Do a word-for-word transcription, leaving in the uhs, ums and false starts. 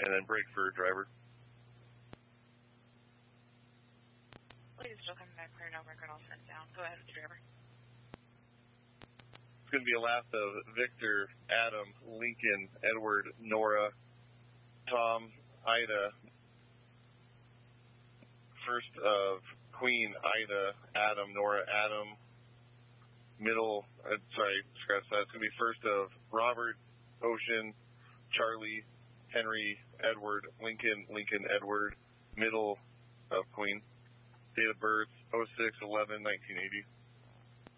and then brake for driver. Please still coming back clear, no record, all sent down. Go ahead with the driver. It's going to be a last of Victor, Adam, Lincoln, Edward, Nora, Tom, Ida. First of Queen, Ida, Adam, Nora, Adam. Middle, uh, sorry, scratch that. It's going to be first of Robert, Ocean, Charlie, Henry, Edward, Lincoln, Lincoln, Edward. Middle of Queen. Date of birth, oh six eleven nineteen eighty.